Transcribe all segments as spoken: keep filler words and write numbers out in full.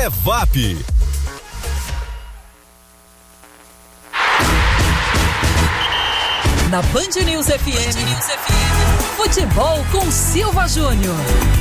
é V A P. Na Band News F M, futebol com Silva Júnior.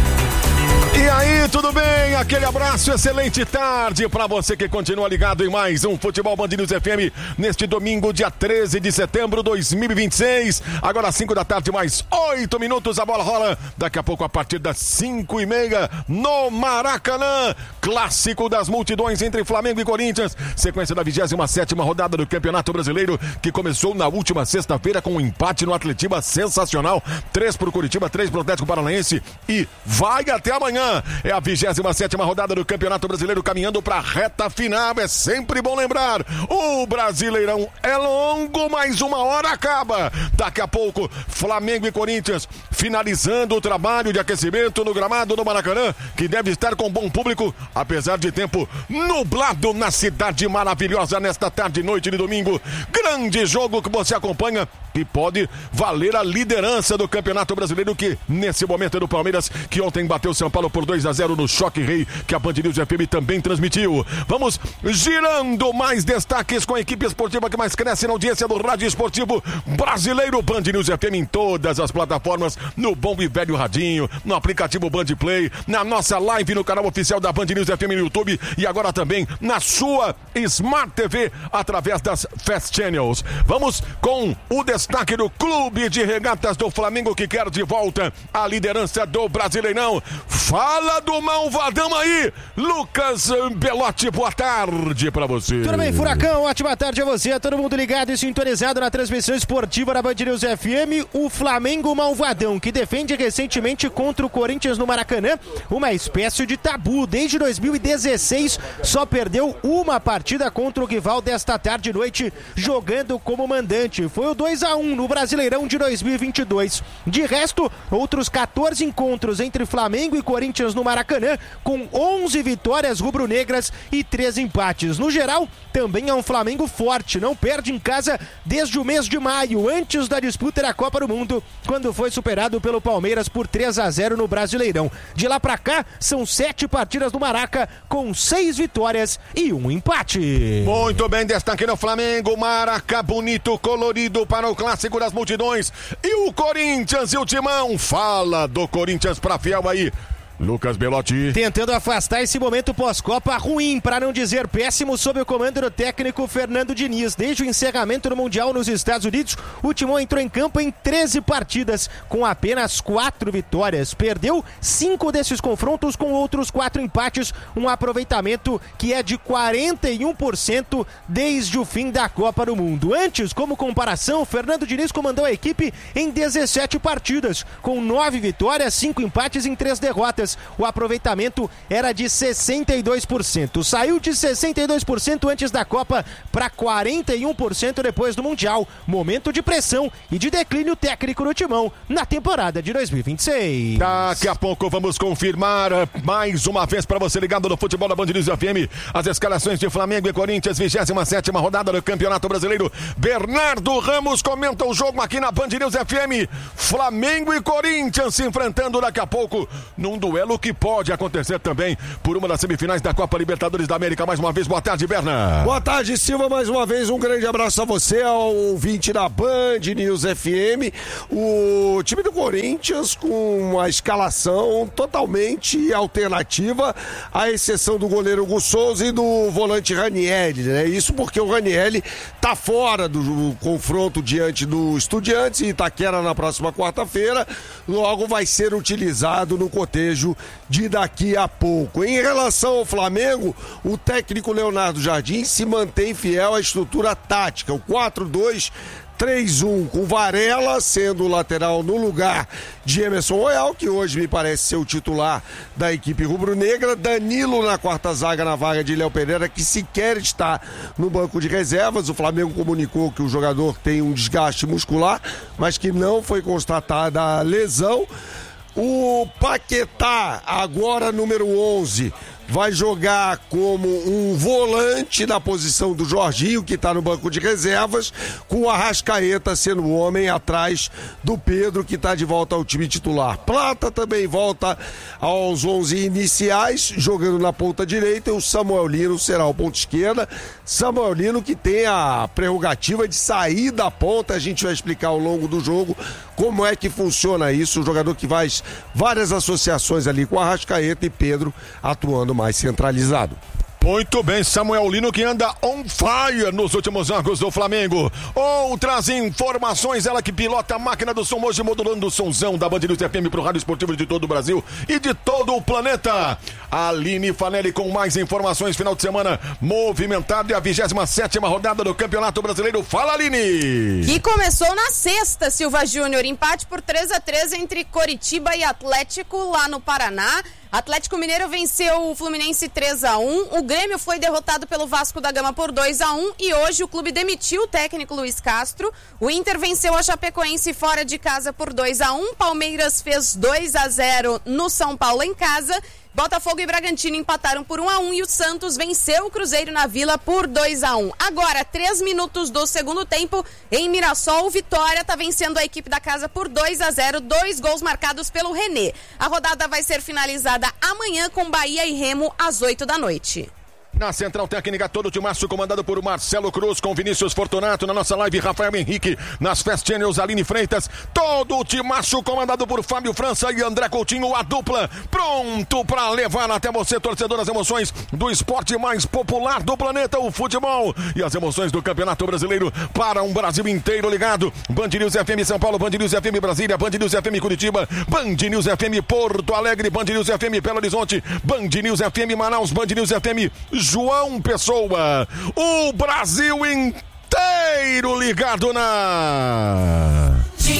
E aí, tudo bem? Aquele abraço, excelente tarde para você que continua ligado em mais um Futebol Band News F M neste domingo, dia treze de setembro de dois mil e vinte e seis. Agora cinco da tarde, mais oito minutos, a bola rola. Daqui a pouco, a partir das cinco e meia, no Maracanã. Clássico das multidões entre Flamengo e Corinthians. Sequência da vigésima sétima rodada do Campeonato Brasileiro, que começou na última sexta-feira com um empate no Atletiba sensacional. Três pro Curitiba, três pro Atlético Paranaense e vai até amanhã. É a vigésima sétima rodada do Campeonato Brasileiro caminhando para a reta final. É sempre bom lembrar, o Brasileirão é longo, mas uma hora acaba. Daqui a pouco, Flamengo e Corinthians finalizando o trabalho de aquecimento no gramado do Maracanã, que deve estar com bom público, apesar de tempo nublado na cidade maravilhosa nesta tarde e noite de domingo. Grande jogo que você acompanha e pode valer a liderança do Campeonato Brasileiro, que nesse momento é do Palmeiras, que ontem bateu São Paulo por dois a zero no Choque Rei, que a Band News F M também transmitiu. Vamos girando mais destaques com a equipe esportiva que mais cresce na audiência do Rádio Esportivo Brasileiro. Band News F M em todas as plataformas, no bom e velho radinho, no aplicativo Band Play, na nossa live no canal oficial da Band News F M no YouTube e agora também na sua Smart T V através das Fast Channels. Vamos com o destaque do Clube de Regatas do Flamengo, que quer de volta a liderança do Brasileirão. Fala do malvadão aí, Lucas Belotti, boa tarde pra você. Tudo bem, Furacão? Ótima tarde a você, todo mundo ligado e sintonizado na transmissão esportiva da Band News F M. O Flamengo malvadão, que defende recentemente contra o Corinthians no Maracanã uma espécie de tabu. Desde dois mil e dezesseis só perdeu uma partida contra o rival desta tarde e noite, jogando como mandante. Foi o dois a um no Brasileirão de dois mil e vinte e dois. De resto, outros quatorze encontros entre Flamengo e Corinthians no Maracanã, com onze vitórias rubro-negras e três empates. No geral, também é um Flamengo forte, não perde em casa desde o mês de maio, antes da disputa da Copa do Mundo, quando foi superado pelo Palmeiras por três a zero no Brasileirão. De lá pra cá, são sete partidas no Maraca, com seis vitórias e um empate. Muito bem, destaque no Flamengo, Maraca bonito, colorido para o Clássico das Multidões. E o Corinthians e o Timão, fala do Corinthians pra fiel aí, Lucas Belotti. Tentando afastar esse momento pós-Copa ruim, para não dizer péssimo, sob o comando do técnico Fernando Diniz. Desde o encerramento do Mundial nos Estados Unidos, o Timão entrou em campo em treze partidas, com apenas quatro vitórias. Perdeu cinco desses confrontos, com outros quatro empates, um aproveitamento que é de quarenta e um por cento desde o fim da Copa do Mundo. Antes, como comparação, Fernando Diniz comandou a equipe em dezessete partidas, com nove vitórias, cinco empates em três derrotas. O aproveitamento era de sessenta e dois por cento. Saiu de sessenta e dois por cento antes da Copa para quarenta e um por cento depois do Mundial. Momento de pressão e de declínio técnico no Timão na temporada de dois mil e vinte e seis. Daqui a pouco vamos confirmar mais uma vez para você ligado no futebol da Band News F M as escalações de Flamengo e Corinthians, vigésima sétima rodada do Campeonato Brasileiro. Bernardo Ramos comenta o jogo aqui na Band News F M. Flamengo e Corinthians se enfrentando daqui a pouco num duelo que pode acontecer também por uma das semifinais da Copa Libertadores da América. Mais uma vez, boa tarde, Berna. Boa tarde, Silva, mais uma vez um grande abraço a você, ao ouvinte da Band News F M. O time do Corinthians com uma escalação totalmente alternativa, à exceção do goleiro Hugo Souza e do volante Ranieri, né? Isso porque o Ranieri tá fora do confronto diante do Estudiantes em Itaquera na próxima quarta-feira, logo vai ser utilizado no cotejo de daqui a pouco. Em relação ao Flamengo, o técnico Leonardo Jardim se mantém fiel à estrutura tática, o quatro dois três um, com Varela sendo o lateral no lugar de Emerson Royal, que hoje me parece ser o titular da equipe rubro-negra. Danilo na quarta zaga, na vaga de Léo Pereira, que sequer está no banco de reservas. O Flamengo comunicou que o jogador tem um desgaste muscular, mas que não foi constatada a lesão. O Paquetá, agora número onze, vai jogar como um volante na posição do Jorginho, que está no banco de reservas, com o Arrascaeta sendo o homem atrás do Pedro, que está de volta ao time titular. Plata também volta aos onze iniciais, jogando na ponta direita, e o Samuel Lino será o ponta esquerda. Samuel Lino que tem a prerrogativa de sair da ponta, a gente vai explicar ao longo do jogo como é que funciona isso, o jogador que faz várias associações ali com Arrascaeta e Pedro atuando mais centralizado. Muito bem, Samuel Lino que anda on fire nos últimos jogos do Flamengo. Outras informações, ela que pilota a máquina do som hoje, modulando o somzão da Band News F M pro rádio esportivo de todo o Brasil e de todo o planeta. Aline Fanelli com mais informações, final de semana movimentado e a vigésima sétima rodada do Campeonato Brasileiro. Fala, Aline! Que começou na sexta, Silva Júnior, empate por três a três entre Coritiba e Atlético lá no Paraná. Atlético Mineiro venceu o Fluminense três a um, o Grêmio foi derrotado pelo Vasco da Gama por dois a um e hoje o clube demitiu o técnico Luiz Castro. O Inter venceu a Chapecoense fora de casa por dois a um, Palmeiras fez dois a zero no São Paulo em casa. Botafogo e Bragantino empataram por um a um e o Santos venceu o Cruzeiro na Vila por dois a um. Agora, três minutos do segundo tempo, em Mirassol, o Vitória está vencendo a equipe da casa por dois a zero, dois gols marcados pelo René. A rodada vai ser finalizada amanhã com Bahia e Remo às oito da noite. Na Central Técnica, todo o timaço comandado por Marcelo Cruz, com Vinícius Fortunato. Na nossa live, Rafael Henrique. Nas Fast Channels, Aline Freitas. Todo o timaço comandado por Fábio França e André Coutinho, a dupla. Pronto para levar até você, torcedor, as emoções do esporte mais popular do planeta, o futebol. E as emoções do Campeonato Brasileiro para um Brasil inteiro ligado. Band News F M São Paulo, Band News F M Brasília, Band News F M Curitiba, Band News F M Porto Alegre, Band News F M Belo Horizonte, Band News F M Manaus, Band News F M João Pessoa, o Brasil inteiro ligado na...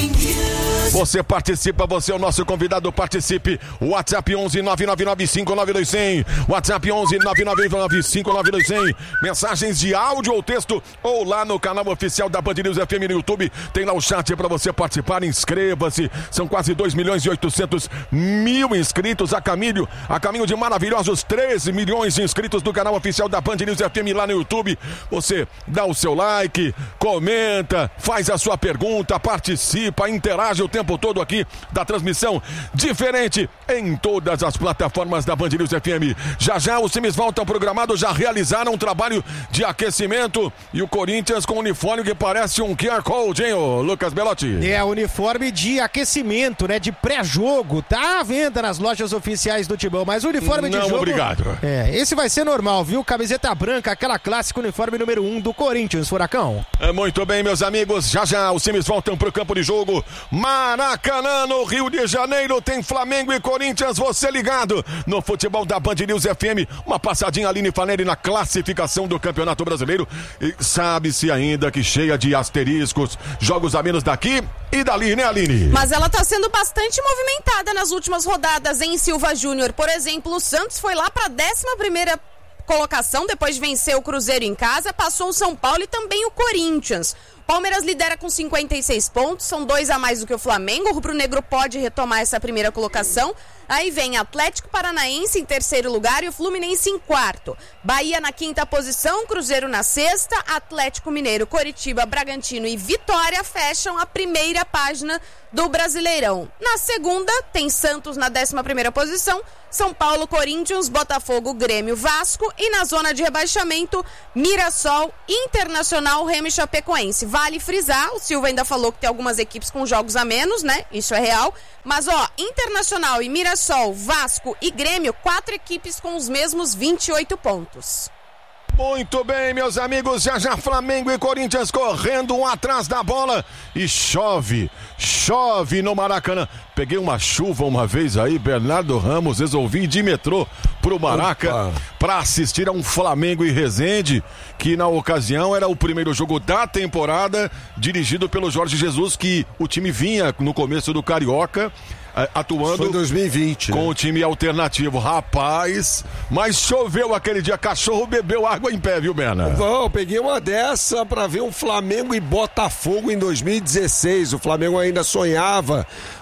Você participa, você é o nosso convidado, participe. WhatsApp onze nove nove nove cinco nove dois zero zero. WhatsApp onze nove nove nove cinco nove dois zero zero. Mensagens de áudio ou texto, ou lá no canal oficial da Band News F M no YouTube. Tem lá o chat para você participar, inscreva-se. São quase dois milhões e oitocentos mil inscritos a caminho, a caminho de maravilhosos treze milhões de inscritos do canal oficial da Band News F M lá no YouTube. Você dá o seu like, comenta, faz a sua pergunta, participa, interage o tempo todo aqui da transmissão diferente em todas as plataformas da Band News F M. Já já os times voltam programados, já realizaram um trabalho de aquecimento e o Corinthians com um uniforme que parece um Q R Code, hein, ô Lucas Belotti? É, uniforme de aquecimento, né, de pré-jogo, tá à venda nas lojas oficiais do Timão, mas o uniforme Não, de jogo... obrigado. É, esse vai ser normal, viu? Camiseta branca, aquela clássica, uniforme número um do Corinthians, Furacão. É, muito bem, meus amigos, já já os times voltam pro campo de jogo. Maracanã, no Rio de Janeiro, tem Flamengo e Corinthians, você ligado no futebol da Band News F M. Uma passadinha, Aline Fanelli, na classificação do Campeonato Brasileiro. E sabe-se ainda que cheia de asteriscos, jogos a menos daqui e dali, né, Aline? Mas ela tá sendo bastante movimentada nas últimas rodadas, em Silva Júnior. Por exemplo, o Santos foi lá pra décima primeira colocação, depois de vencer o Cruzeiro em casa, passou o São Paulo e também o Corinthians. Palmeiras lidera com cinquenta e seis pontos, são dois a mais do que o Flamengo. O rubro-negro pode retomar essa primeira colocação. Aí vem Atlético Paranaense em terceiro lugar e o Fluminense em quarto. Bahia na quinta posição, Cruzeiro na sexta, Atlético Mineiro, Coritiba, Bragantino e Vitória fecham a primeira página do Brasileirão. Na segunda, tem Santos na décima primeira posição, São Paulo, Corinthians, Botafogo, Grêmio, Vasco e na zona de rebaixamento, Mirassol, Internacional, Remo e Chapecoense. Vale frisar, o Silva ainda falou que tem algumas equipes com jogos a menos, né? Isso é real. Mas, ó, Internacional e Mirassol, Vasco e Grêmio, quatro equipes com os mesmos vinte e oito pontos. Muito bem, meus amigos, já já Flamengo e Corinthians correndo um atrás da bola e chove, chove no Maracanã. Peguei uma chuva uma vez aí, Bernardo Ramos, resolvi ir de metrô pro Maraca para assistir a um Flamengo e Resende, que na ocasião era o primeiro jogo da temporada, dirigido pelo Jorge Jesus, que o time vinha no começo do Carioca, atuando Foi dois mil e vinte, com né? o time alternativo. Rapaz, mas choveu aquele dia, cachorro bebeu água em pé, viu, Berna? Bom, peguei uma dessa pra ver um Flamengo e Botafogo em dois mil e dezesseis. O Flamengo ainda sonhava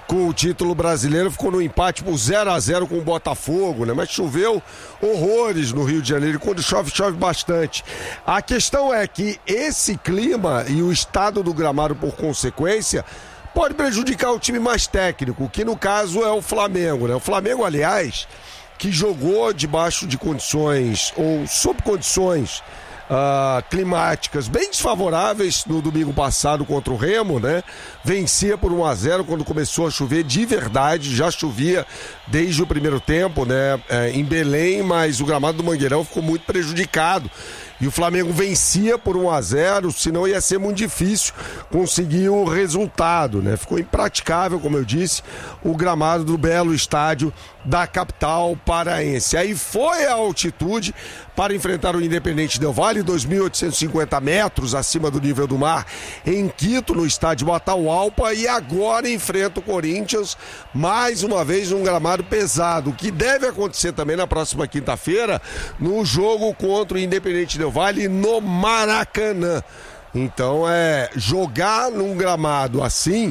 com o título brasileiro, ficou no empate por zero a zero com o Botafogo, né? Mas choveu horrores no Rio de Janeiro, e quando chove, chove bastante. A questão é que esse clima e o estado do gramado, por consequência, pode prejudicar o time mais técnico, que no caso é o Flamengo, né? O Flamengo, aliás, que jogou debaixo de condições, ou sob condições Uh, climáticas bem desfavoráveis no domingo passado contra o Remo, né? Vencia por um a zero quando começou a chover de verdade, já chovia desde o primeiro tempo, né? É, em Belém, mas o gramado do Mangueirão ficou muito prejudicado. E o Flamengo vencia por um a zero, senão ia ser muito difícil conseguir o resultado, né? Ficou impraticável, como eu disse, o gramado do belo estádio da capital paraense. Aí foi a altitude para enfrentar o Independente Del Valle, dois mil oitocentos e cinquenta metros acima do nível do mar, em Quito, no estádio Atahualpa, e agora enfrenta o Corinthians, mais uma vez um gramado pesado, o que deve acontecer também na próxima quinta-feira, no jogo contra o Independente Del Valle no Maracanã. Então é jogar num gramado assim,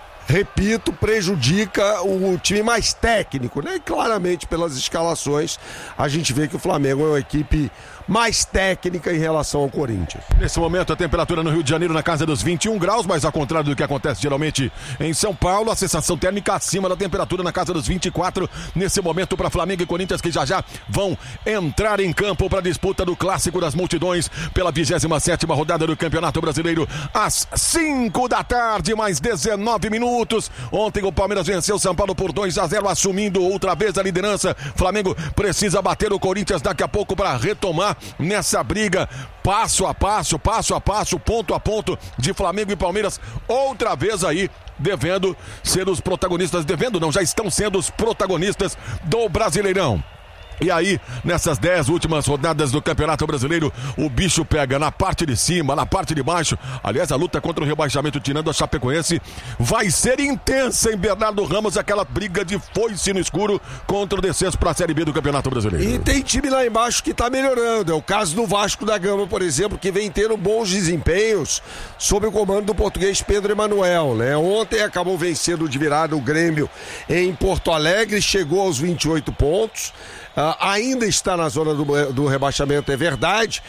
repito, prejudica o time mais técnico, né? E claramente pelas escalações a gente vê que o Flamengo é uma equipe mais técnica em relação ao Corinthians. Nesse momento a temperatura no Rio de Janeiro na casa dos vinte e um graus, mas ao contrário do que acontece geralmente em São Paulo, a sensação térmica acima da temperatura na casa dos vinte e quatro nesse momento para Flamengo e Corinthians, que já já vão entrar em campo para a disputa do Clássico das Multidões pela vigésima sétima rodada do Campeonato Brasileiro às cinco da tarde, mais dezenove minutos. Ontem o Palmeiras venceu o São Paulo por dois a zero, assumindo outra vez a liderança. Flamengo precisa bater o Corinthians daqui a pouco para retomar nessa briga, passo a passo, passo a passo, ponto a ponto, de Flamengo e Palmeiras, outra vez aí devendo ser os protagonistas, devendo não, já estão sendo os protagonistas do Brasileirão. E aí, nessas dez últimas rodadas do Campeonato Brasileiro, o bicho pega na parte de cima, na parte de baixo. Aliás, a luta contra o rebaixamento, tirando a Chapecoense, vai ser intensa em Bernardo Ramos, aquela briga de foice no escuro contra o descenso para a Série B do Campeonato Brasileiro. E tem time lá embaixo que está melhorando. É o caso do Vasco da Gama, por exemplo, que vem tendo bons desempenhos sob o comando do português Pedro Emanuel, né? Ontem acabou vencendo de virada o Grêmio em Porto Alegre, chegou aos vinte e oito pontos. Uh, ainda está na zona do, do rebaixamento, é verdade,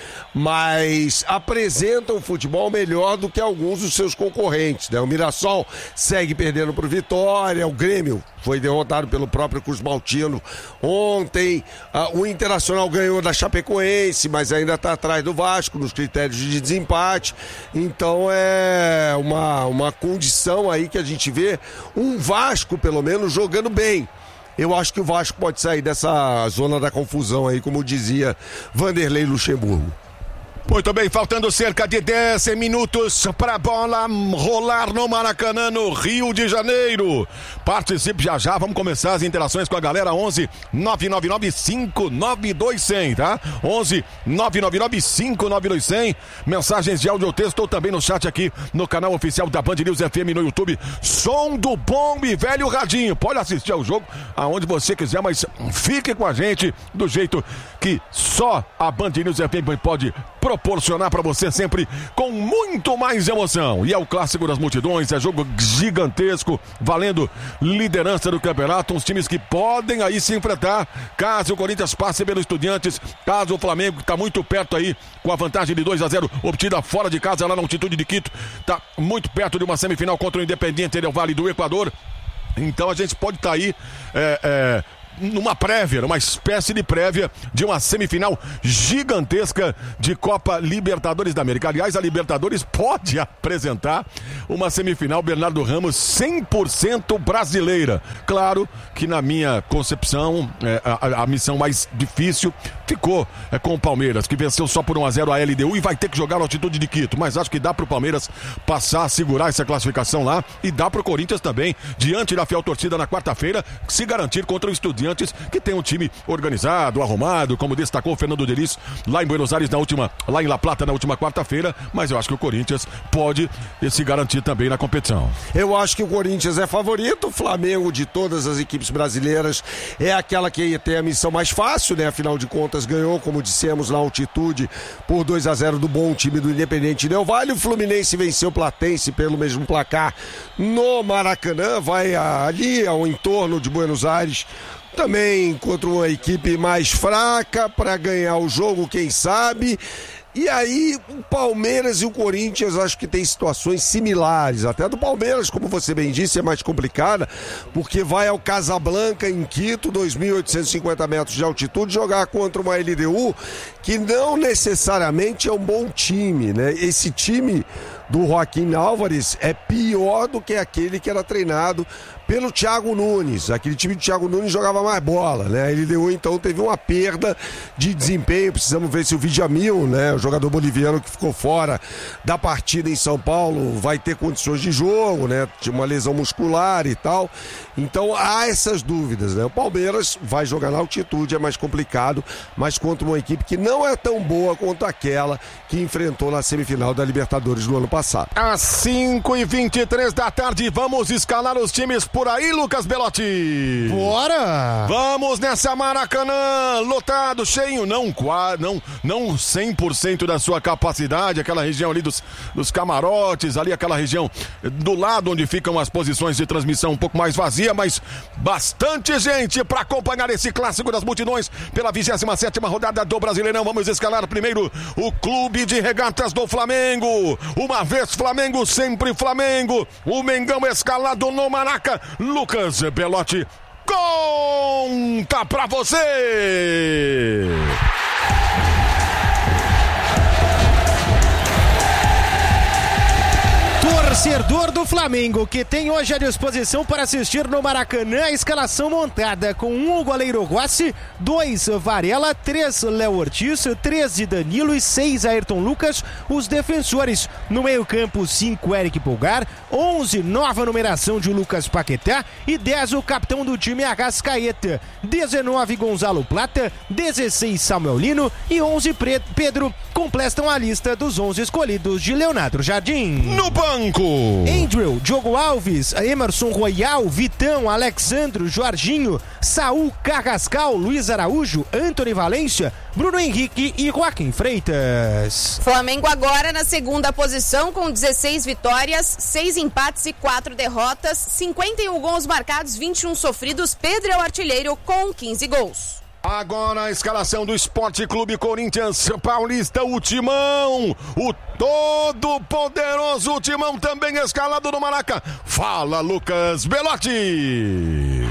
mas apresenta um futebol melhor do que alguns dos seus concorrentes, né? O Mirassol segue perdendo para o Vitória, o Grêmio foi derrotado pelo próprio Cruz Maltino ontem, uh, o Internacional ganhou da Chapecoense, mas ainda está atrás do Vasco nos critérios de desempate. Então é uma, uma condição aí que a gente vê um Vasco pelo menos jogando bem. Eu acho que o Vasco pode sair dessa zona da confusão aí, como dizia Vanderlei Luxemburgo. Muito bem, faltando cerca de dez minutos para a bola rolar no Maracanã, no Rio de Janeiro. Participe já já, vamos começar as interações com a galera. Onze nove nove nove cinco nove dois zero zero, tá? Onze nove nove nove cinco nove dois zero zero. Mensagens de áudio ou texto ou também no chat aqui no canal oficial da Band News F M no YouTube. Som do bom e velho radinho. Pode assistir ao jogo aonde você quiser, mas fique com a gente do jeito que só a Band News F M pode proporcionar para você, sempre com muito mais emoção. E é o Clássico das Multidões, é jogo gigantesco, valendo liderança do campeonato, uns times que podem aí se enfrentar, caso o Corinthians passe pelo Estudiantes, caso o Flamengo, que está muito perto aí, com a vantagem de dois a zero, obtida fora de casa lá na altitude de Quito, está muito perto de uma semifinal contra o Independiente Del Valle do Equador. Então a gente pode estar tá aí é, é, numa prévia, uma espécie de prévia de uma semifinal gigantesca de Copa Libertadores da América. Aliás, a Libertadores pode apresentar uma semifinal Bernardo Ramos cem por cento brasileira. Claro que na minha concepção é, a, a missão mais difícil ficou é, com o Palmeiras, que venceu só por um a zero a L D U e vai ter que jogar na altitude de Quito, mas acho que dá pro Palmeiras passar, segurar essa classificação lá, e dá pro Corinthians também, diante da fiel torcida na quarta-feira, se garantir contra o Estudiantes Estudiantes, que tem um time organizado, arrumado, como destacou o Fernando Diniz lá em Buenos Aires, na última, lá em La Plata, na última quarta-feira, mas eu acho que o Corinthians pode se garantir também na competição. Eu acho que o Corinthians é favorito, o Flamengo de todas as equipes brasileiras é aquela que tem a missão mais fácil, né? Afinal de contas ganhou, como dissemos, na altitude por dois a zero do bom time do Independente Del Valle. O Fluminense venceu o Platense pelo mesmo placar no Maracanã, vai ali ao entorno de Buenos Aires, também contra uma equipe mais fraca para ganhar o jogo, quem sabe. E aí, o Palmeiras e o Corinthians acho que tem situações similares. Até do Palmeiras, como você bem disse, é mais complicada, porque vai ao Casablanca, em Quito, dois mil oitocentos e cinquenta metros de altitude, jogar contra uma L D U que não necessariamente é um bom time, né? Esse time do Joaquim Álvares é pior do que aquele que era treinado pelo Thiago Nunes. Aquele time do Thiago Nunes jogava mais bola, né? A L D U então teve uma perda de desempenho. Precisamos ver se o Vidjamil, né, o jogador boliviano que ficou fora da partida em São Paulo, vai ter condições de jogo, né? Tinha uma lesão muscular e tal. Então há essas dúvidas, né? O Palmeiras vai jogar na altitude, é mais complicado, mas contra uma equipe que não é tão boa quanto aquela que enfrentou na semifinal da Libertadores do ano passado. Às cinco e vinte e três da tarde, vamos escalar os times por aí, Lucas Belotti. Bora! Vamos nessa Maracanã, lotado, cheio, não, não, não cem por cento da sua capacidade, aquela região ali dos, dos camarotes, ali aquela região do lado onde ficam as posições de transmissão um pouco mais vazia, mas bastante gente para acompanhar esse clássico das multidões pela vigésima sétima rodada do Brasileirão. Vamos escalar primeiro o Clube de Regatas do Flamengo. Uma vez Flamengo, sempre Flamengo. O Mengão escalado no Maraca. Lucas Belotti, conta pra você! Torcedor do Flamengo, que tem hoje à disposição para assistir no Maracanã a escalação montada com um goleiro Rossi, dois Varela, três Léo Ortiz, treze Danilo e seis Ayrton Lucas, os defensores. No meio campo, cinco Eric Pulgar, onze nova numeração de Lucas Paquetá e dez o capitão do time Arrascaeta, dezenove Gonzalo Plata, dezesseis Samuel Lino e onze Pedro completam a lista dos onze escolhidos de Leonardo Jardim. No banco, Andrew, Diogo Alves, Emerson Royal, Vitão, Alexandro, Jorginho, Saul Carrascal, Luiz Araújo, Antony Valência, Bruno Henrique e Joaquim Freitas. Flamengo agora na segunda posição com dezesseis vitórias, seis empates e quatro derrotas, cinquenta e um gols marcados, vinte e um sofridos. Pedro é o artilheiro com quinze gols. Agora a escalação do Esporte Clube Corinthians Paulista, o Timão, o todo poderoso Timão também escalado no Maraca. Fala, Lucas Belotti.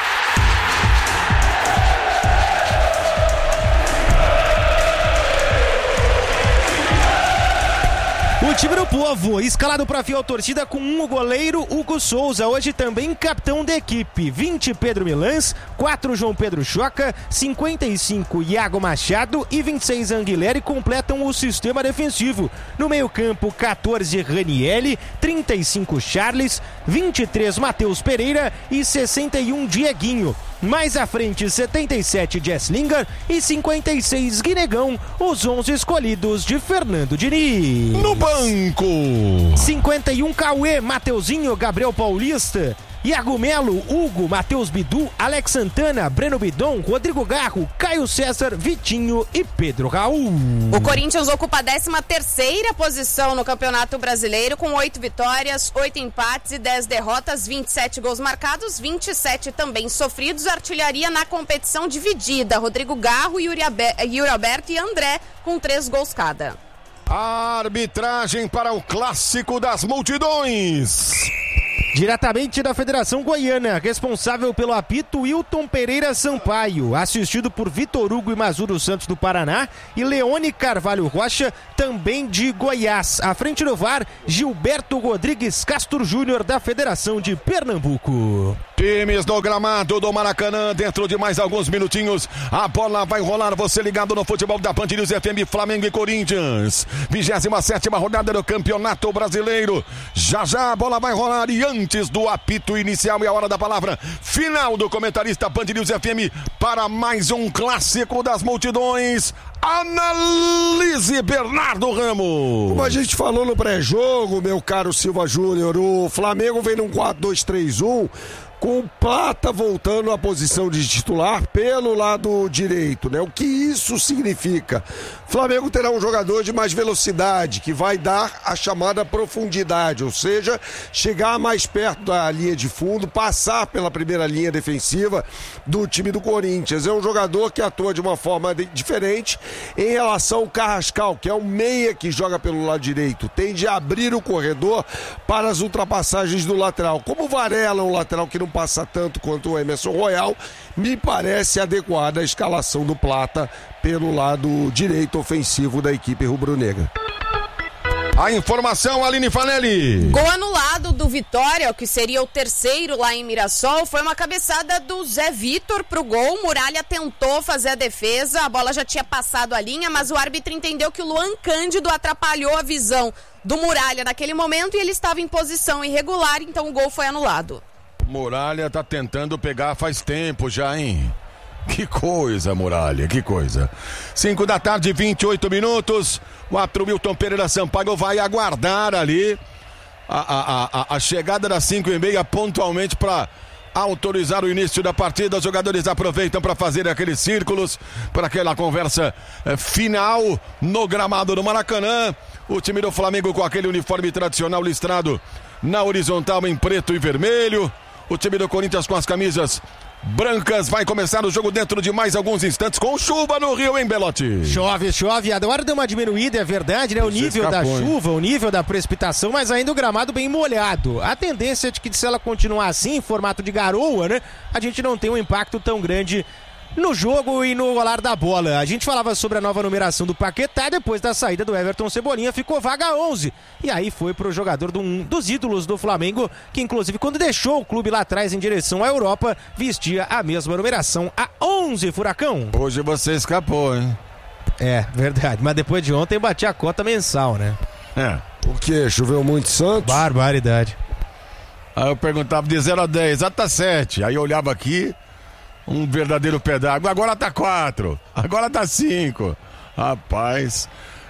O time do povo, escalado para a fiel torcida com um goleiro, Hugo Souza, hoje também capitão da equipe. vinte Pedro Milans, quatro João Pedro Choca, cinquenta e cinco Iago Machado e vinte e seis Anguilera completam o sistema defensivo. No meio campo, quatorze Ranielli, trinta e cinco Charles, vinte e três Matheus Pereira e sessenta e um Dieguinho. Mais à frente, setenta e sete Jesslinger e cinquenta e seis Guinegão, os onze escolhidos de Fernando Diniz. No banco, cinquenta e um Cauê, Mateuzinho, Gabriel Paulista, Iago Melo, Hugo, Matheus Bidu, Alex Santana, Breno Bidon, Rodrigo Garro, Caio César, Vitinho e Pedro Raul. O Corinthians ocupa a décima terceira posição no Campeonato Brasileiro com oito vitórias, oito empates e dez derrotas, vinte e sete gols marcados, vinte e sete também sofridos. Artilharia na competição dividida, Rodrigo Garro, Yuri, Abe- Yuri Alberto e André com três gols cada. A arbitragem para o Clássico das Multidões. Diretamente da Federação Goiana, responsável pelo apito Wilton Pereira Sampaio, assistido por Vitor Hugo e Mazuro Santos do Paraná e Leone Carvalho Rocha, também de Goiás. À frente do V A R, Gilberto Rodrigues Castro Júnior da Federação de Pernambuco. Times no gramado do Maracanã, dentro de mais alguns minutinhos, a bola vai rolar, você ligado no futebol da Band News F M, Flamengo e Corinthians, vigésima sétima rodada do Campeonato Brasileiro, já já a bola vai rolar e antes do apito inicial é a hora da palavra final do comentarista Band News F M para mais um clássico das multidões, analise Bernardo Ramos. Como a gente falou no pré-jogo, meu caro Silva Júnior, o Flamengo vem num quatro dois três um, com o Plata voltando à posição de titular pelo lado direito, né? O que isso significa? Flamengo terá um jogador de mais velocidade, que vai dar a chamada profundidade, ou seja, chegar mais perto da linha de fundo, passar pela primeira linha defensiva do time do Corinthians. É um jogador que atua de uma forma de, diferente em relação ao Carrascal, que é um meia que joga pelo lado direito, tende a abrir o corredor para as ultrapassagens do lateral. Como o Varela é um lateral que não passa tanto quanto o Emerson Royal, me parece adequada a escalação do Plata pelo lado direito ofensivo da equipe rubro-negra. A informação, Aline Fanelli. Gol anulado do Vitória, que seria o terceiro lá em Mirassol, foi uma cabeçada do Zé Vitor pro gol. Muralha tentou fazer a defesa, a bola já tinha passado a linha, mas o árbitro entendeu que o Luan Cândido atrapalhou a visão do Muralha naquele momento e ele estava em posição irregular, então o gol foi anulado. Muralha tá tentando pegar faz tempo já, hein? Que coisa, Muralha, que coisa. cinco da tarde, vinte e oito minutos. O árbitro Wilton Pereira Sampaio vai aguardar ali a, a, a, a chegada das cinco e meia pontualmente para autorizar o início da partida. Os jogadores aproveitam para fazer aqueles círculos, para aquela conversa eh, final no gramado do Maracanã. O time do Flamengo com aquele uniforme tradicional listrado na horizontal em preto e vermelho. O time do Corinthians com as camisas brancas. Vai começar o jogo dentro de mais alguns instantes com chuva no Rio, hein, Belotti? Chove, chove. Agora deu uma diminuída, é verdade, né? O Você nível escapou, da hein? chuva, o nível da precipitação, mas ainda o gramado bem molhado. A tendência é de que se ela continuar assim, em formato de garoa, né? A gente não tem um impacto tão grande no jogo e no rolar da bola. A gente falava sobre a nova numeração do Paquetá, depois da saída do Everton Cebolinha ficou vaga onze, e aí foi pro jogador do, um dos ídolos do Flamengo, que inclusive quando deixou o clube lá atrás em direção à Europa, vestia a mesma numeração, a onze, Furacão. Hoje você escapou, hein? É, verdade, mas depois de ontem bati a cota mensal, né? É. O que? Choveu muito Santos? Barbaridade. Aí eu perguntava de zero a dez, ah, tá sete. Aí eu olhava aqui, um verdadeiro pé d'água. Agora tá quatro, agora tá cinco. Rapaz,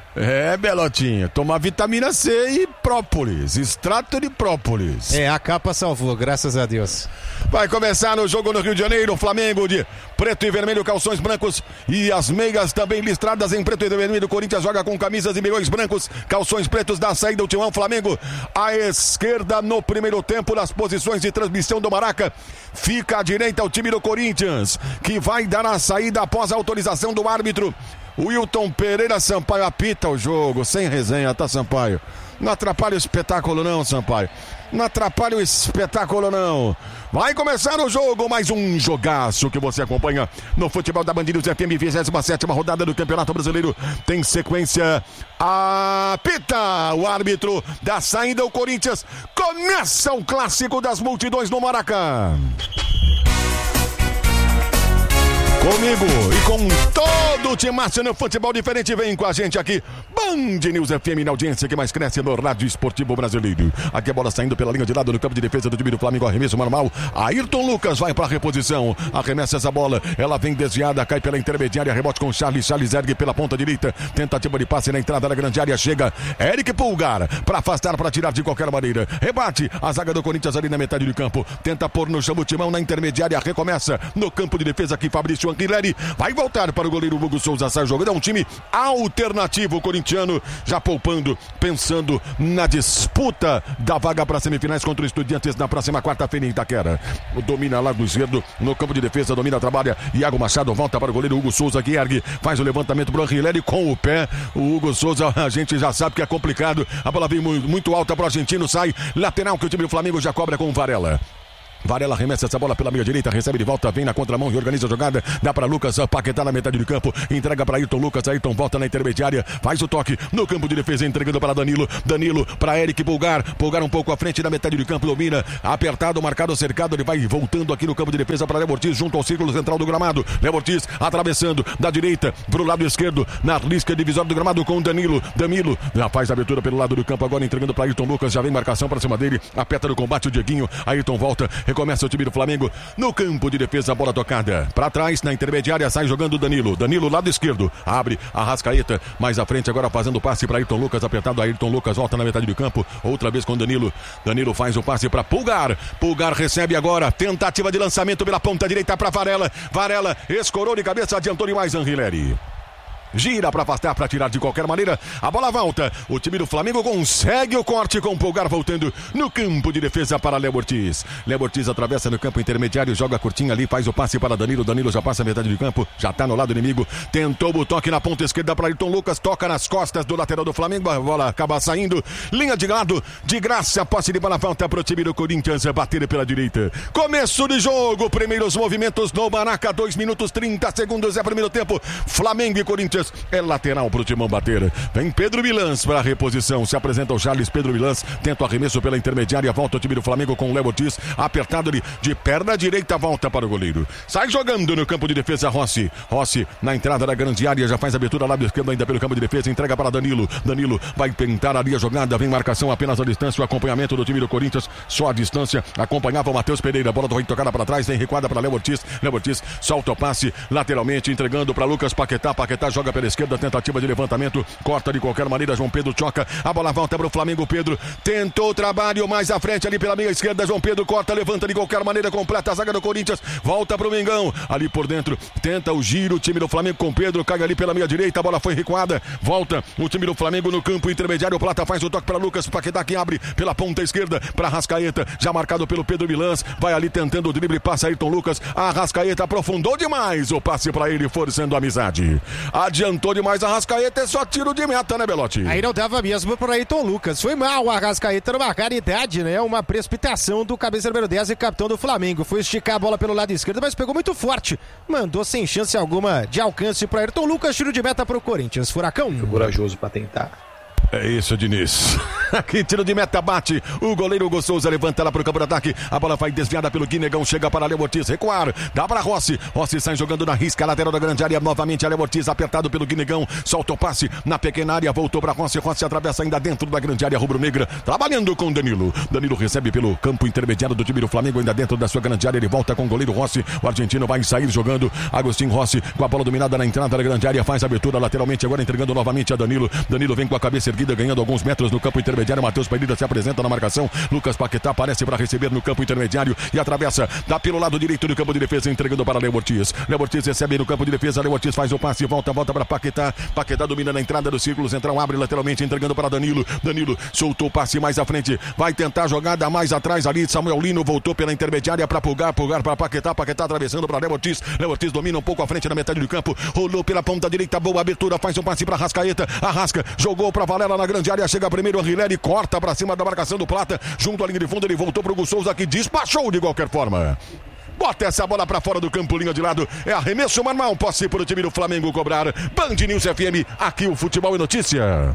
é, Belotinho, tomar vitamina C e própolis, extrato de própolis. É, a capa salvou, graças a Deus. Vai começar o jogo no Rio de Janeiro, Flamengo de preto e vermelho, calções brancos e as meias também listradas em preto e vermelho. O Corinthians joga com camisas e meiões brancos, calções pretos da saída do Timão. Flamengo à esquerda no primeiro tempo, nas posições de transmissão do Maraca. Fica à direita o time do Corinthians, que vai dar a saída após a autorização do árbitro. Wilton Pereira Sampaio apita o jogo, sem resenha, tá, Sampaio? Não atrapalha o espetáculo não, Sampaio. Não atrapalha o espetáculo não. Vai começar o jogo, mais um jogaço que você acompanha no futebol da Band News F M, vigésima sétima rodada do Campeonato Brasileiro. Tem sequência, apita o árbitro da saída, o Corinthians. Começa o clássico das multidões no Maracanã. Comigo e com todo o timaço no futebol diferente, vem com a gente aqui, Band News F M, na audiência que mais cresce no rádio esportivo brasileiro. Aqui a bola saindo pela linha de lado no campo de defesa do time do Flamengo, arremesso normal. Ayrton Lucas vai para a reposição, arremessa essa bola, ela vem desviada, cai pela intermediária, rebote com Charles, Charles ergue pela ponta direita, tentativa de passe na entrada da grande área, chega Eric Pulgar para afastar, para tirar de qualquer maneira, rebate a zaga do Corinthians ali na metade do campo, tenta pôr no chão o timão na intermediária, recomeça no campo de defesa aqui Fabrício Anquilleri, vai voltar para o goleiro Hugo Souza, sai jogando, é um time alternativo corintiano, já poupando, pensando na disputa da vaga para semifinais contra o Estudiantes na próxima quarta-feira em Itaquera. Domina lá do esquerdo, no campo de defesa, domina, trabalha, Iago Machado volta para o goleiro Hugo Souza, que ergue, faz o levantamento para o Anquilleri com o pé, o Hugo Souza, a gente já sabe que é complicado, a bola vem muito alta para o argentino, sai lateral que o time do Flamengo já cobra com o Varela. Varela arremessa essa bola pela meia direita, recebe de volta, vem na contramão e organiza a jogada, dá para Lucas Paquetá na metade do campo, entrega para Ayrton Lucas, Ayrton volta na intermediária, faz o toque no campo de defesa, entregando para Danilo, Danilo para Eric Pulgar, Pulgar um pouco à frente na metade do campo, domina, apertado, marcado, cercado, ele vai voltando aqui no campo de defesa para Léo Ortiz, junto ao círculo central do gramado, Léo Ortiz atravessando da direita para o lado esquerdo, na risca divisória do gramado com Danilo, Danilo já faz a abertura pelo lado do campo, agora entregando para Ayrton Lucas, já vem marcação para cima dele, aperta no combate o Dieguinho, Ayrton volta, recomeça o time do Flamengo no campo de defesa, bola tocada para trás, na intermediária, sai jogando o Danilo, Danilo lado esquerdo, abre a Arrascaeta, mais à frente agora fazendo passe para Ayrton Lucas, apertado, Ayrton Lucas volta na metade do campo, outra vez com Danilo, Danilo faz o passe para Pulgar, Pulgar recebe agora, tentativa de lançamento pela ponta direita para Varela, Varela escorou de cabeça, adiantou demais Anrileri. Gira para afastar, para tirar de qualquer maneira. A bola volta. O time do Flamengo consegue o corte com o Pulgar voltando no campo de defesa para Léo Ortiz. Léo Ortiz atravessa no campo intermediário, joga curtinho ali, faz o passe para Danilo. Danilo já passa a metade do campo, já está no lado inimigo. Tentou o toque na ponta esquerda para Ayrton Lucas. Toca nas costas do lateral do Flamengo. A bola acaba saindo. Linha de lado, de graça. Posse de bola volta para o time do Corinthians. Bater pela direita. Começo de jogo. Primeiros movimentos no Maraca. dois minutos trinta segundos é primeiro tempo. Flamengo e Corinthians. É lateral pro Timão bater. Vem Pedro Milans para a reposição. Se apresenta o Charles, Pedro Milans. Tenta o arremesso pela intermediária. Volta o time do Flamengo com o Léo Ortiz. Apertado ali de perna direita. Volta para o goleiro. Sai jogando no campo de defesa Rossi. Rossi na entrada da grande área. Já faz a abertura lado esquerdo ainda pelo campo de defesa. Entrega para Danilo. Danilo vai tentar ali a jogada. Vem marcação apenas a distância. O acompanhamento do time do Corinthians. Só a distância. Acompanhava o Matheus Pereira. A bola vai tocada para trás. Vem recuada para Léo Ortiz. Léo Ortiz solta o passe lateralmente. Entregando para Lucas Paquetá. Paquetá joga pela esquerda, tentativa de levantamento, corta de qualquer maneira, João Pedro choca, a bola volta para o Flamengo, Pedro tentou o trabalho mais à frente ali pela meia esquerda, João Pedro corta, levanta de qualquer maneira, completa a zaga do Corinthians, volta para o Mengão, ali por dentro, tenta o giro, o time do Flamengo com Pedro, cai ali pela meia direita, a bola foi recuada, volta o time do Flamengo no campo intermediário, o Plata faz o toque para Lucas Paquetá, que abre pela ponta esquerda para Arrascaeta, já marcado pelo Pedro Milans, vai ali tentando o drible, passa Ayrton Lucas, a Arrascaeta aprofundou demais o passe para ele, forçando a amizade, adiantou demais a Arrascaeta, é só tiro de meta, né, Belotti? Aí não dava mesmo para Ayrton Lucas. Foi mal o Arrascaeta numa caridade, né? Uma precipitação do cabeça número dez e capitão do Flamengo. Foi esticar a bola pelo lado esquerdo, mas pegou muito forte. Mandou sem chance alguma de alcance para Ayrton Lucas. Tiro de meta para o Corinthians. Furacão. Foi corajoso para tentar. É isso, Diniz. Aqui, tiro de meta, bate. O goleiro Hugo Souza levanta lá pro campo de ataque. A bola vai desviada pelo Guinegão. Chega para Léo Ortiz. Recuar. Dá para Rossi. Rossi sai jogando na risca lateral da grande área. Novamente a Léo Ortiz apertado pelo Guinegão. Solta o passe na pequena área. Voltou para Rossi. Rossi atravessa ainda dentro da grande área rubro-negra. Trabalhando com Danilo. Danilo recebe pelo campo intermediário do time do Flamengo. Ainda dentro da sua grande área. Ele volta com o goleiro Rossi. O argentino vai sair jogando. Agostinho Rossi com a bola dominada na entrada da grande área. Faz a abertura lateralmente. Agora entregando novamente a Danilo. Danilo vem com a cabeça erguida, ganhando alguns metros no campo intermediário. Matheus Pereira se apresenta na marcação. Lucas Paquetá aparece para receber no campo intermediário e atravessa, dá pelo lado direito do campo de defesa, entregando para Léo Ortiz. Léo Ortiz recebe no campo de defesa. Léo Ortiz faz o passe, volta, volta para Paquetá. Paquetá domina na entrada do círculo central, abre lateralmente, entregando para Danilo. Danilo soltou o passe mais à frente, vai tentar a jogada mais atrás ali. Samuel Lino voltou pela intermediária para Pulgar, Pulgar para Paquetá, Paquetá atravessando para Léo Ortiz. Léo Ortiz domina um pouco à frente na metade do campo, rolou pela ponta direita, boa abertura, faz um passe para Arrascaeta. Arrasca, jogou para Varela na grande área, chega primeiro Anrileri, corta para cima da marcação do Plata, junto à linha de fundo, ele voltou para o Hugo Souza, que despachou de qualquer forma. Bota essa bola para fora do campo, linha de lado, é arremesso manual, posse para o time do Flamengo cobrar. Band News F M, aqui o futebol é notícia.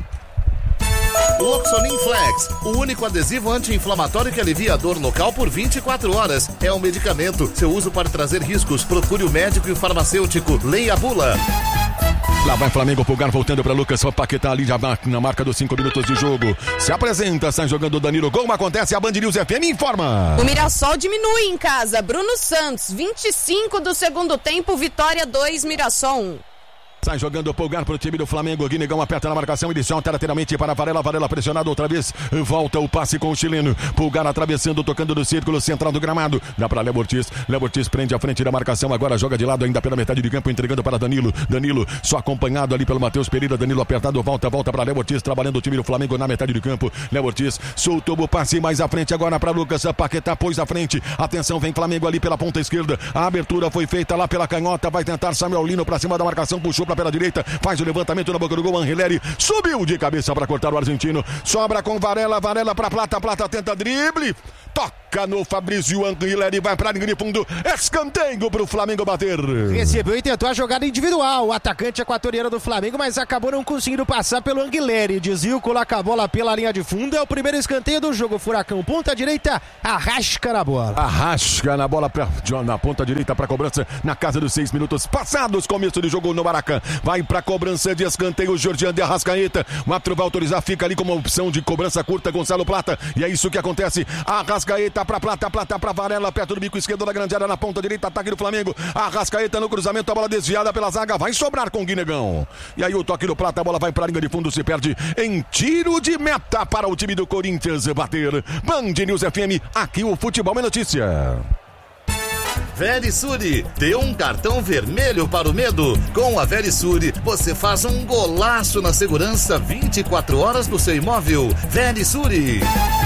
Loxonin Flex, o único adesivo anti-inflamatório que alivia a dor local por vinte e quatro horas. É um medicamento, seu uso pode trazer riscos, procure o médico e o farmacêutico, leia a bula. Lá vai Flamengo, Pulgar voltando para Lucas Paquetá ali já na marca dos cinco minutos de jogo. Se apresenta, sai jogando o Danilo. Gol acontece, a Band News F M informa. O Mirassol diminui em casa. Bruno Santos, vinte e cinco do segundo tempo, Vitória dois, Mirassol um. Sai jogando o Pulgar para o time do Flamengo. Guinegão aperta na marcação. Ele solta lateralmente para Varela. Varela pressionado outra vez. Volta o passe com o chileno. Pulgar atravessando, tocando do círculo central do gramado. Dá para Léo Ortiz. Léo Ortiz prende a frente da marcação. Agora joga de lado ainda pela metade de campo. Entregando para Danilo. Danilo só acompanhado ali pelo Matheus Pereira. Danilo apertado. Volta, volta para Léo Ortiz. Trabalhando o time do Flamengo na metade de campo. Léo Ortiz soltou o passe mais à frente. Agora para Lucas Paquetá. Pôs à frente. Atenção, vem Flamengo ali pela ponta esquerda. A abertura foi feita lá pela canhota. Vai tentar Samuel Lino para cima da marcação. Puxou para pela direita. Faz o levantamento na boca do gol, Anrileri subiu de cabeça para cortar o argentino, sobra com Varela, Varela para Plata, Plata tenta drible, toca no Fabrício Anguilera e vai pra linha de fundo, escanteio pro Flamengo bater. Recebeu e tentou a jogada individual, o atacante equatoriano do Flamengo, mas acabou não conseguindo passar pelo Anguilera. Desvio, coloca a bola pela linha de fundo, é o primeiro escanteio do jogo. Furacão, ponta direita, arrasca na bola. Arrasca na bola pra, na ponta direita pra cobrança, na casa dos seis minutos passados, começo de jogo no Maracanã. Vai pra cobrança de escanteio, Jordian de Arrascaeta. O árbitro vai autorizar, fica ali como opção de cobrança curta, Gonçalo Plata. E é isso que acontece. Arrascaeta pra Plata, Plata pra Varela, perto do bico esquerdo da grande área, na ponta direita, ataque do Flamengo. Arrascaeta no cruzamento, a bola desviada pela zaga, vai sobrar com o Guinegão. E aí o toque do Plata, a bola vai pra linha de fundo, se perde em tiro de meta para o time do Corinthians bater. Band News F M, aqui o futebol é notícia. Verisure, dê um cartão vermelho para o medo. Com a Verisure, você faz um golaço na segurança vinte e quatro horas do seu imóvel. Verisure.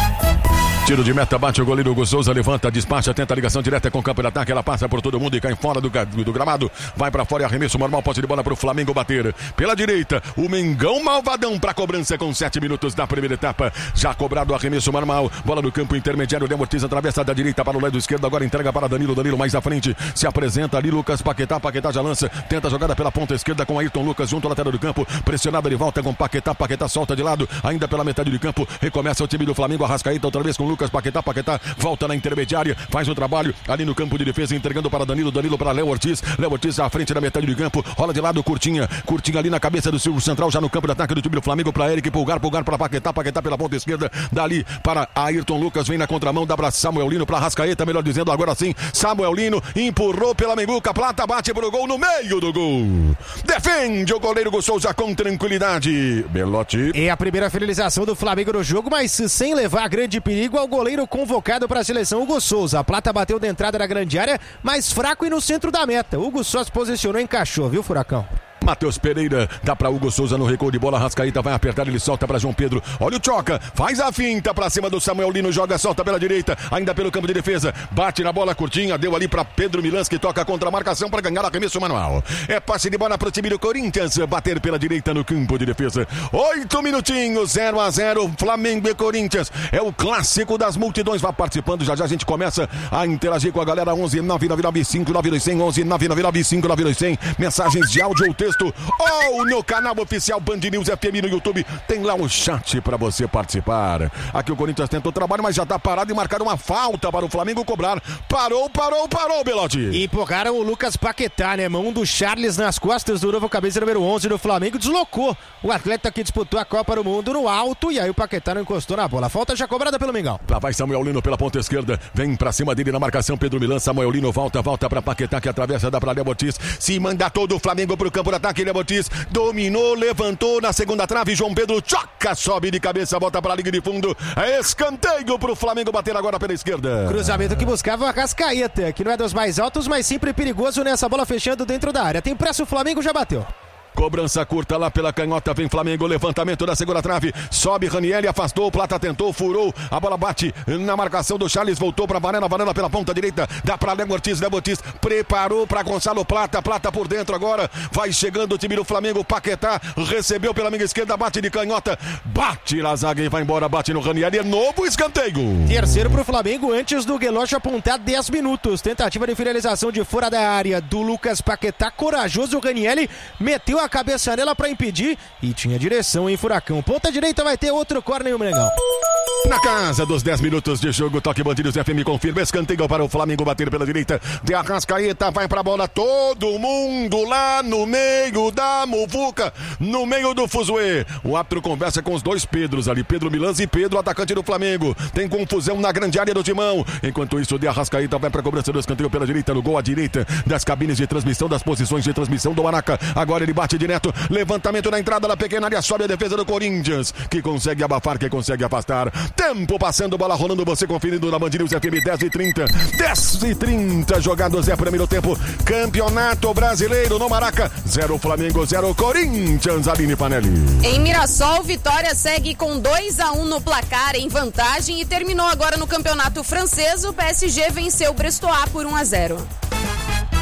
Tiro de meta, bate o goleiro Hugo Souza, levanta, despacha, tenta a ligação direta com o campo de ataque, ela passa por todo mundo e cai fora do, do gramado, vai pra fora e arremesso normal, posse de bola pro Flamengo bater. Pela direita, o Mengão malvadão pra cobrança com sete minutos da primeira etapa, já cobrado o arremesso normal, bola no campo intermediário, Léo Ortiz atravessa da direita para o lado esquerdo, agora entrega para Danilo, Danilo mais à frente, se apresenta ali Lucas Paquetá, Paquetá já lança, tenta a jogada pela ponta esquerda com Ayrton Lucas junto ao lateral do campo, pressionado ele volta com Paquetá, Paquetá solta de lado, ainda pela metade do campo, recomeça o time do Flamengo, Arrascaeta outra vez com Lucas Paquetá, Paquetá volta na intermediária, faz o trabalho ali no campo de defesa, entregando para Danilo, Danilo para Léo Ortiz, Léo Ortiz à frente da metade do campo, rola de lado, Curtinha, Curtinha ali na cabeça do Silvio Central, já no campo de ataque do time do Flamengo, para Eric, Pulgar, Pulgar para Paquetá, Paquetá pela ponta esquerda, dali para Ayrton Lucas, vem na contramão, dá para Samuel Lino, para Arrascaeta, melhor dizendo, agora sim, Samuel Lino empurrou pela Menguca, Plata bate pro gol, no meio do gol, defende o goleiro Hugo Souza com tranquilidade, Belotti. É a primeira finalização do Flamengo no jogo, mas sem levar grande perigo ao goleiro convocado para a seleção, Hugo Souza. A Plata bateu de entrada na grande área, mais fraco e no centro da meta. Hugo só se posicionou e encaixou, viu, Furacão? Matheus Pereira, dá pra Hugo Souza no recuo de bola, Arrascaeta vai apertar, ele solta pra João Pedro, olha o Choca, faz a finta pra cima do Samuel Lino, joga, solta pela direita, ainda pelo campo de defesa, bate na bola curtinha, deu ali pra Pedro Milans, que toca contra a marcação pra ganhar arremesso manual, é passe de bola pro time do Corinthians, bater pela direita no campo de defesa, oito minutinhos, zero a zero, Flamengo e Corinthians, é o clássico das multidões, vá participando, já já a gente começa a interagir com a galera, onze nove nove nove cinco nove dois zero zero, onze nove nove nove cinco nove dois zero zero, mensagens de áudio ou texto, ou no canal oficial Band News F M no YouTube, tem lá um chat pra você participar. Aqui o Corinthians tentou trabalho, mas já tá parado e marcaram uma falta para o Flamengo cobrar. Parou, parou, parou, Belotti. E empurraram o Lucas Paquetá, né? Mão do Charles nas costas do novo cabeça número onze do Flamengo, deslocou o atleta que disputou a Copa do Mundo no alto, e aí o Paquetá não encostou na bola. Falta já cobrada pelo Mengão. Lá vai Samuel Lino pela ponta esquerda, vem pra cima dele na marcação, Pedro Milan, Samuel Lino volta, volta pra Paquetá, que atravessa, dá pra Léo Ortiz, se manda todo o Flamengo pro campo de ataque, Léo Ortiz dominou, levantou na segunda trave, João Pedro choca, sobe de cabeça, volta para a linha de fundo, é escanteio pro Flamengo bater agora pela esquerda. Cruzamento que buscava o Arrascaeta, que não é dos mais altos, mas sempre perigoso nessa bola fechando dentro da área. Tem pressa, o Flamengo já bateu. Cobrança curta lá pela canhota, vem Flamengo, levantamento da segunda trave, sobe Ranieri, afastou, Plata tentou, furou, a bola bate na marcação do Charles, voltou pra Varela, Varela pela ponta direita, dá pra Léo Ortiz, Léo Ortiz preparou pra Gonçalo Plata, Plata por dentro agora, vai chegando o time do Flamengo, Paquetá recebeu pela minha esquerda, bate de canhota, bate na zaga e vai embora, bate no Ranieri, é novo escanteio. Terceiro pro Flamengo antes do relógio apontar dez minutos, tentativa de finalização de fora da área do Lucas Paquetá, corajoso o Ranieri, meteu a cabeça nela pra impedir e tinha direção em Furacão. Ponta direita vai ter outro córner e o Mengão. Na casa dos dez minutos de jogo, toque Band News F M confirma, escanteio para o Flamengo bater pela direita, de Arrascaeta, vai pra bola, todo mundo lá no meio da muvuca, no meio do fuzuê. O árbitro conversa com os dois Pedros ali, Pedro Milans e Pedro, atacante do Flamengo. Tem confusão na grande área do Timão. Enquanto isso, de Arrascaeta vai pra cobrança do escanteio pela direita, no gol à direita das cabines de transmissão, das posições de transmissão do Maraca. Agora ele bate direto, levantamento na entrada da pequena área, sobe a defesa do Corinthians, que consegue abafar, que consegue afastar. Tempo passando, bola rolando, você conferindo na Band News F M, dez e trinta. dez e trinta jogados, é primeiro tempo. Campeonato Brasileiro no Maraca. zero Flamengo, zero Corinthians, Aline Panelli. Em Mirassol, Vitória segue com dois a um no placar, em vantagem, e terminou agora no Campeonato Francês. O P S G venceu o Brestois por um a zero.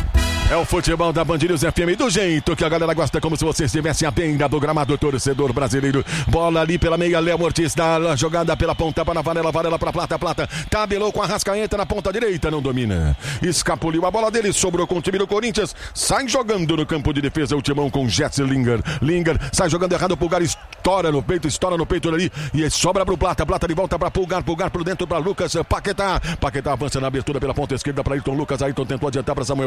É o futebol da Band News F M do jeito que a galera gosta, como se você estivesse à beira do gramado, torcedor brasileiro. Bola ali pela meia, Léo Ortiz dá jogada pela ponta para Varela, Varela para Plata, Plata tabelou com a Arrascaeta na ponta direita, não domina. Escapuliu a bola dele, sobrou com o time do Corinthians, sai jogando no campo de defesa o timão com Jets Linger. Linger sai jogando errado, o Pulgar estoura no peito, estoura no peito ali e sobra pro Plata, Plata de volta para Pulgar, Pulgar por dentro para Lucas Paquetá. Paquetá avança na abertura pela ponta esquerda para Ayrton Lucas, Ayrton tentou adiantar para Samuel